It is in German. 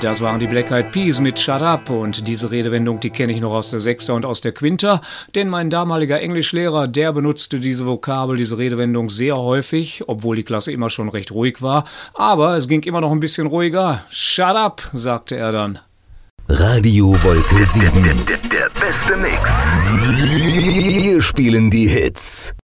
Das waren die Black Eyed Peas mit Shut Up und diese Redewendung, die kenne ich noch aus der Sechster und aus der Quinta, denn mein damaliger Englischlehrer, der benutzte diese Vokabel, diese Redewendung sehr häufig, obwohl die Klasse immer schon recht ruhig war, aber es ging immer noch ein bisschen ruhiger. Shut up, sagte er dann. Radio Wolke 7. Der beste Mix. Wir spielen die Hits.